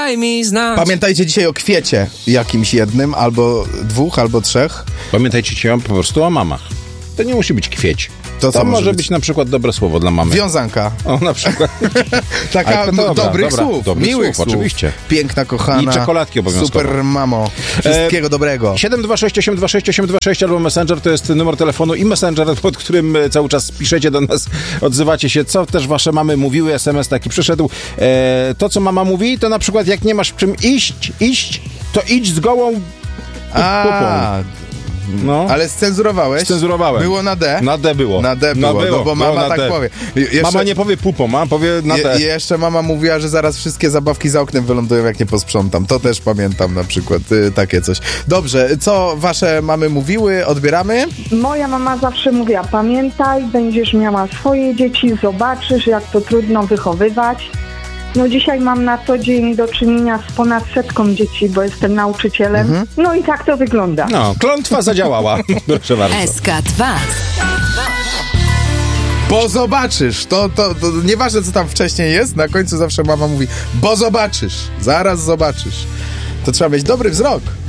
daj mi znać. Pamiętajcie dzisiaj o kwiecie jakimś jednym, albo dwóch, albo trzech. Pamiętajcie po prostu o mamach. To nie musi być kwieć. To może być na przykład dobre słowo dla mamy. Wiązanka. O, na przykład. Taka dobrych słów, miłych słów. Oczywiście. Piękna, kochana. I czekoladki obowiązkowo. Super mamo. Wszystkiego dobrego. 726826826 albo Messenger to jest numer telefonu i Messenger, pod którym cały czas piszecie do nas, odzywacie się, co też wasze mamy mówiły. SMS taki przyszedł. To, co mama mówi, to na przykład jak nie masz w czym iść, to idź z gołą pupą. No. Ale scenzurowałeś? Scenzurowałem. Było na D? Na D było. Na D było, no bo mama tak powie. Mama nie powie pupą, mama powie na D. Jeszcze mama mówiła, że zaraz wszystkie zabawki za oknem wylądują, jak nie posprzątam. To też pamiętam na przykład, takie coś. Dobrze, co wasze mamy mówiły? Odbieramy? Moja mama zawsze mówiła, pamiętaj, będziesz miała swoje dzieci, zobaczysz, jak to trudno wychowywać. No dzisiaj mam na co dzień do czynienia z ponad 100 dzieci, bo jestem nauczycielem. No i tak to wygląda. No, klątwa zadziałała. Proszę bardzo. SK2. Bo zobaczysz. To nieważne, co tam wcześniej jest, na końcu zawsze mama mówi, bo zobaczysz. Zaraz zobaczysz. To trzeba mieć dobry wzrok.